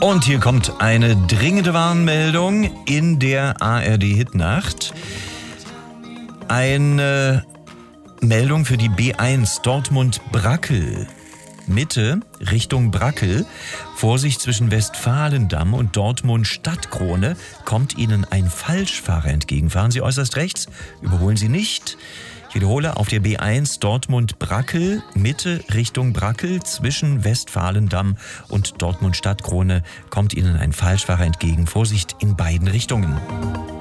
Und hier kommt eine dringende Warnmeldung in der ARD-Hitnacht. Eine Meldung für die B1 Dortmund-Brackel. Mitte Richtung Brackel. Vorsicht zwischen Westfalendamm und Dortmund-Stadtkrone. Kommt Ihnen ein Falschfahrer entgegen. Fahren Sie äußerst rechts, überholen Sie nicht. Ich wiederhole, auf der B1 Dortmund-Brackel, Mitte Richtung Brackel, zwischen Westfalendamm und Dortmund-Stadtkrone kommt Ihnen ein Falschfahrer entgegen. Vorsicht in beiden Richtungen.